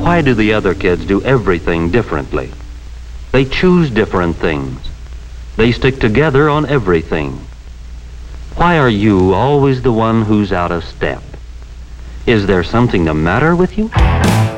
Why do the other kids do everything differently? They choose different things. They stick together on everything. Why are you always the one who's out of step? Is there something the matter with you?